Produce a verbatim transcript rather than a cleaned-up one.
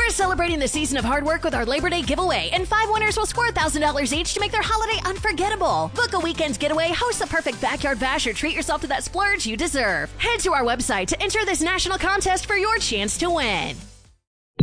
We're celebrating the season of hard work with our Labor Day giveaway, and five winners will score one thousand dollars each to make their holiday unforgettable. Book a weekend's getaway, host the perfect backyard bash, or treat yourself to that splurge you deserve. Head to our website to enter this national contest for your chance to win.